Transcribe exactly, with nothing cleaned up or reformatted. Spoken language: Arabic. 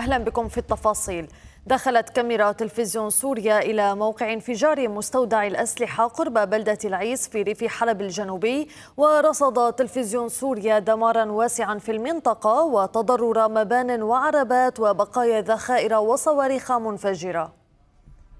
أهلا بكم في التفاصيل. دخلت كاميرا تلفزيون سوريا إلى موقع انفجار مستودع الأسلحة قرب بلدة العيس في ريف حلب الجنوبي، ورصد تلفزيون سوريا دمارا واسعا في المنطقة وتضرر مبان وعربات وبقايا ذخائر وصواريخ منفجرة.